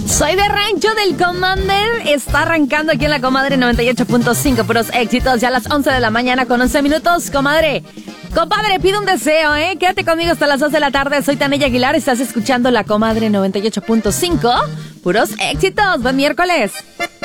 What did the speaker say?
Soy de Rancho del Commander. Está arrancando aquí en la Comadre 98.5. Puros éxitos. Ya a las 11 de la mañana con 11 minutos, comadre. Compadre, pide un deseo, ¿eh? Quédate conmigo hasta las 2 de la tarde. Soy Tania Aguilar. Estás escuchando la Comadre 98.5. Puros éxitos. Buen miércoles.